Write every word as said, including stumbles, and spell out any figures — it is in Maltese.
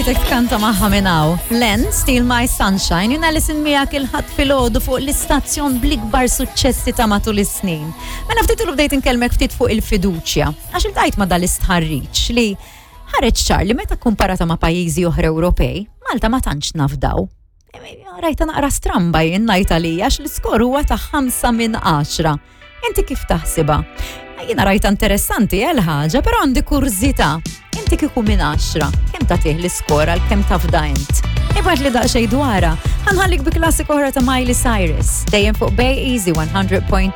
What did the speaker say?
smajtek tkanta maħħa minnaw. Len, Steal My Sunshine, jina lisin miegħek il-ħadd fil-ħodu fuq l-istazzjon bl-ikbar suċċessi ta' matul is-snin. Mela ftit ilu bdejt inkellmek ftit fuq il-fiduċja, għax il-tajt ma dal-istħarriġ li ħareġ ċar li meta kumparata ma' pajjiżi oħra Ewropej, Malta ma tantx nafdaw. Rajta naqra stramba jien ngħidha li għax l-iskor huwa ta' ħamsa minn għaxra. Inti kif taħsibha? Jiena rajta interessanti għal ħaġa, però għandi kurzita. Inti kieku minn għaxra, kemm tagħtih l-iskor għal kemm tafda int? Ibgħat li daqsxejn dwarha, ħanħallik bi klassik oħra ta' Miley Cyrus, dejjem fuq Bay Easy one hundred point